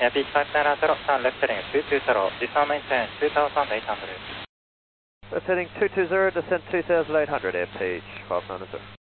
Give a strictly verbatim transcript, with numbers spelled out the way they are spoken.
Yeah, beach five nine zero, sound left heading two two zero, descend maintain two thousand eight hundred. Left heading two two zero, descent two thousand eight hundred, air page five nine zero.